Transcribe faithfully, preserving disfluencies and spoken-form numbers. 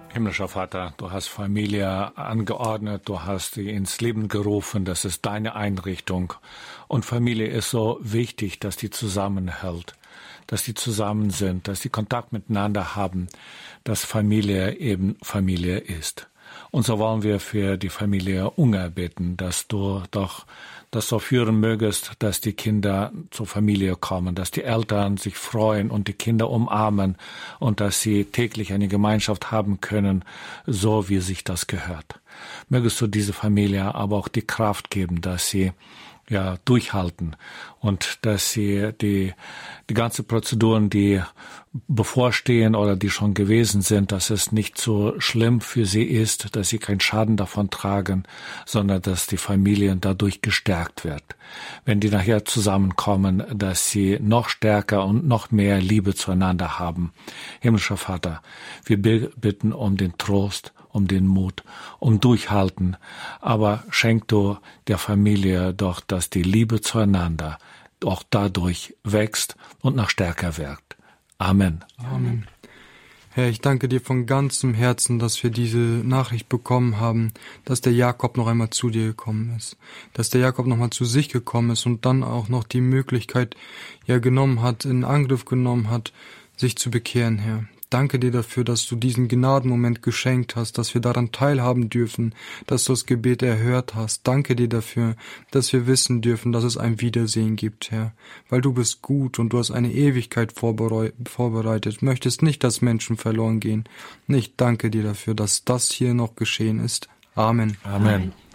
Himmlischer Vater, du hast Familie angeordnet, du hast sie ins Leben gerufen, das ist deine Einrichtung. Und Familie ist so wichtig, dass die zusammenhält, dass die zusammen sind, dass die Kontakt miteinander haben, dass Familie eben Familie ist. Und so wollen wir für die Familie Unger beten, dass du doch das so führen mögest, dass die Kinder zur Familie kommen, dass die Eltern sich freuen und die Kinder umarmen und dass sie täglich eine Gemeinschaft haben können, so wie sich das gehört. Mögest du diese Familie aber auch die Kraft geben, dass sie ja durchhalten und dass sie die die ganze Prozeduren, die bevorstehen oder die schon gewesen sind, dass es nicht so schlimm für sie ist, dass sie keinen Schaden davon tragen, sondern dass die Familien dadurch gestärkt wird. Wenn die nachher zusammenkommen, dass sie noch stärker und noch mehr Liebe zueinander haben. Himmlischer Vater, wir bitten um den Trost, um den Mut, um Durchhalten. Aber schenk du der Familie doch, dass die Liebe zueinander auch dadurch wächst und noch stärker wirkt. Amen. Amen. Herr, ich danke dir von ganzem Herzen, dass wir diese Nachricht bekommen haben, dass der Jakob noch einmal zu dir gekommen ist, dass der Jakob noch mal zu sich gekommen ist und dann auch noch die Möglichkeit ja genommen hat, in Angriff genommen hat, sich zu bekehren, Herr. Danke dir dafür, dass du diesen Gnadenmoment geschenkt hast, dass wir daran teilhaben dürfen, dass du das Gebet erhört hast. Danke dir dafür, dass wir wissen dürfen, dass es ein Wiedersehen gibt, Herr. Weil du bist gut und du hast eine Ewigkeit vorbereitet, möchtest nicht, dass Menschen verloren gehen. Ich danke dir dafür, dass das hier noch geschehen ist. Amen. Amen.